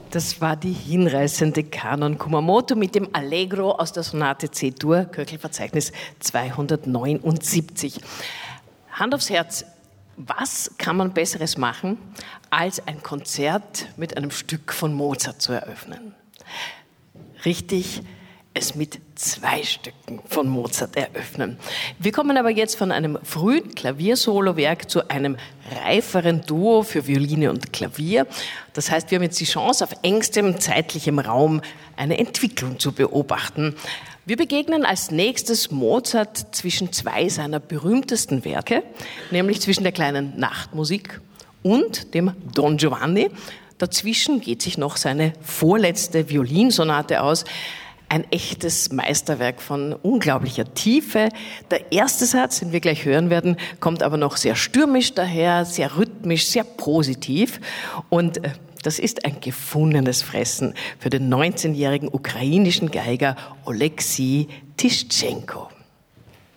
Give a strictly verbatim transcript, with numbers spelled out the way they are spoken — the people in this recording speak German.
Das war die hinreißende Kanon Kumamoto mit dem Allegro aus der Sonate C-Dur, Köchelverzeichnis zweihundertneunundsiebzig. Hand aufs Herz, was kann man Besseres machen, als ein Konzert mit einem Stück von Mozart zu eröffnen? Richtig, es mit zwei Stücken von Mozart eröffnen. Wir kommen aber jetzt von einem frühen Klaviersolowerk zu einem reiferen Duo für Violine und Klavier. Das heißt, wir haben jetzt die Chance, auf engstem zeitlichem Raum eine Entwicklung zu beobachten. Wir begegnen als nächstes Mozart zwischen zwei seiner berühmtesten Werke, nämlich zwischen der kleinen Nachtmusik und dem Don Giovanni. Dazwischen geht sich noch seine vorletzte Violinsonate aus. Ein echtes Meisterwerk von unglaublicher Tiefe. Der erste Satz, den wir gleich hören werden, kommt aber noch sehr stürmisch daher, sehr rhythmisch, sehr positiv. Und das ist ein gefundenes Fressen für den neunzehnjährigen ukrainischen Geiger Oleksij Tischtschenko.